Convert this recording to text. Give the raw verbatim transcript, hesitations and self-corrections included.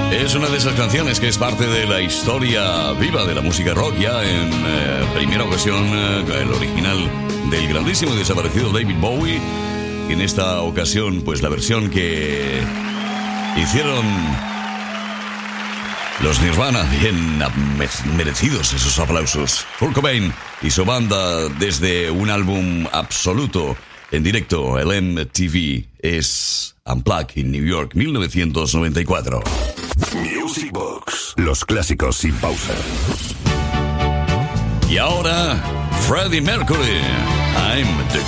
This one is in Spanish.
Es una de esas canciones que es parte de la historia viva de la música rock, ya en eh, primera ocasión eh, el original del grandísimo y desaparecido David Bowie, y en esta ocasión pues la versión que hicieron los Nirvana, bien merecidos esos aplausos. Kurt Cobain y su banda desde un álbum absoluto en directo, el M T V, es Unplugged in New York, mil novecientos noventa y cuatro. Music Box, los clásicos sin pausa. Y ahora, Freddie Mercury, I'm the